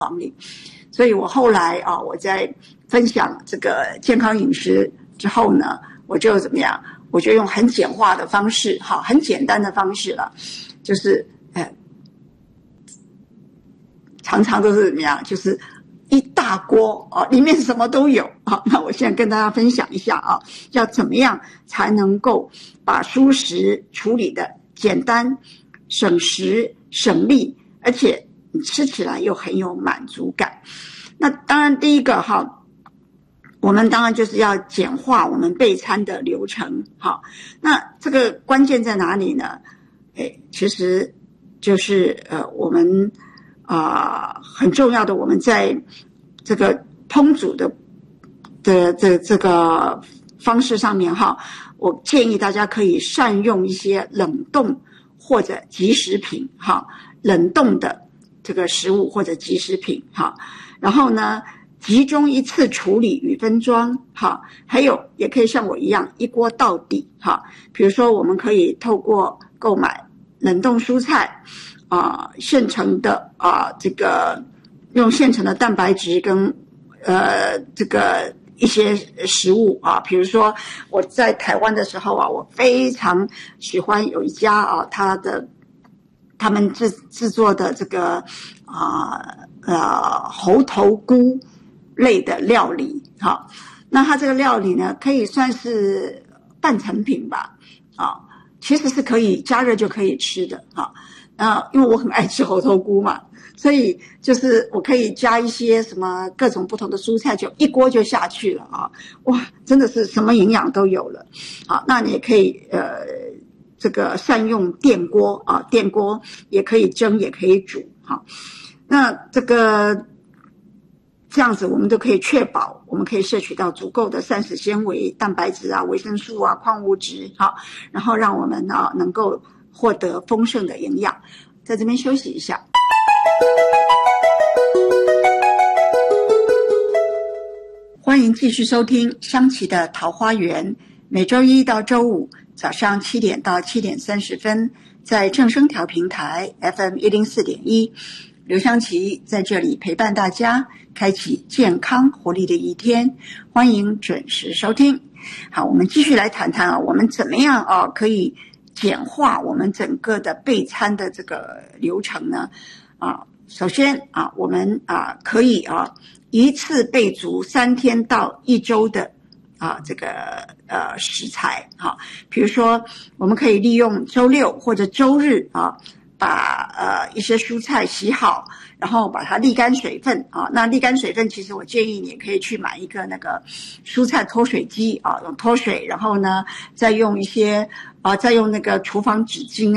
所以我后来我在分享这个健康饮食之后呢，我就怎么样？我就用很简化的方式，很简单的方式了，就是常常都是怎么样？就是一大锅里面什么都有那我现在跟大家分享一下要怎么样才能够把蔬食处理的简单、省时、省力，而且你吃起来又很有满足感。那当然第一个我们当然就是要简化我们备餐的流程那这个关键在哪里呢？其实就是我们很重要的，我们在这个烹煮的这个方式上面我建议大家可以善用一些冷冻或者即食品冷冻的这个食物或者即食品然后呢集中一次处理与分装还有也可以像我一样一锅到底比如说我们可以透过购买冷冻蔬菜现成的这个用现成的蛋白质跟这个一些食物比如说我在台湾的时候我非常喜欢有一家他们制作的这个猴头菇类的料理那它这个料理呢可以算是半成品吧其实是可以加热就可以吃的因为我很爱吃猴头菇嘛，所以就是我可以加一些什么各种不同的蔬菜，就一锅就下去了哇，真的是什么营养都有了那你也可以这个善用电锅电锅也可以蒸也可以煮那这样子我们都可以确保我们可以摄取到足够的膳食纤维、蛋白质维生素矿物质然后让我们能够获得丰盛的营养。在这边休息一下。欢迎继续收听香琪的桃花源，每周一到周五早上7点到7点30分，在正声调频台 FM 104.1，刘香琪在这里陪伴大家，开启健康活力的一天，欢迎准时收听。好，我们继续来谈谈我们怎么样可以简化我们整个的备餐的这个流程呢？首先我们可以一次备足3天到1周的这个食材比如说我们可以利用周六或者周日把一些蔬菜洗好，然后把它沥干水分那沥干水分其实我建议你也可以去买一个那个蔬菜脱水机用脱水，然后呢再用一些再用那个厨房纸巾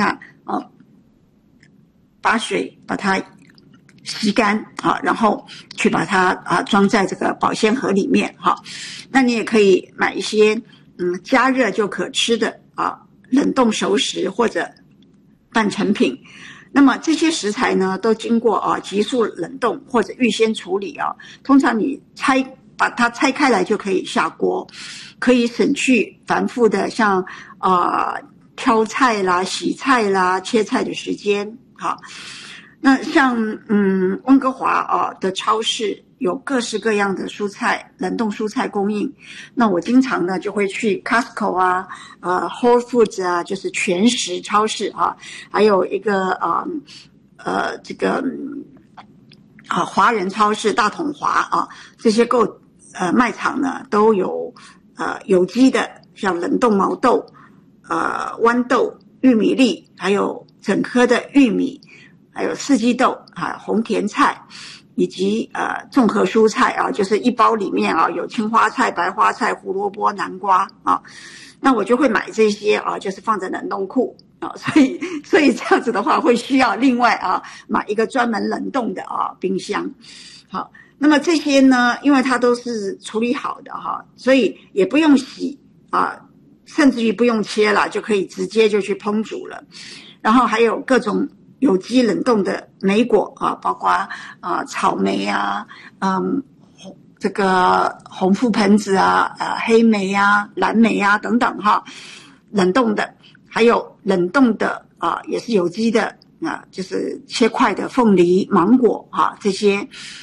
把水把它吸干然后去把它装在这个保鲜盒里面那你也可以买一些加热就可吃的冷冻熟食或者半成品。那么这些食材呢都经过急速冷冻或者预先处理通常你把它拆开来就可以下锅，可以省去繁复的像挑菜啦、洗菜啦、切菜的时间那像温哥华的超市有各式各样的蔬菜，冷冻蔬菜供应。那我经常呢就会去 Costco Whole Foods 就是全食超市还有一个这个华人超市大统华这些卖场呢都有有机的，像冷冻毛豆、豌豆、玉米粒，还有整颗的玉米，还有四季豆红甜菜，以及综合蔬菜就是一包里面有青花菜、白花菜、胡萝卜、南瓜那我就会买这些就是放在冷冻库所以这样子的话会需要另外买一个专门冷冻的冰箱。好，那么这些呢，因为它都是处理好的所以也不用洗甚至于不用切了，就可以直接就去烹煮了。然后还有各种有机冷冻的莓果包括草莓这个红覆盆子黑莓蓝莓等等冷冻的，还有冷冻的也是有机的就是切块的凤梨、芒果这些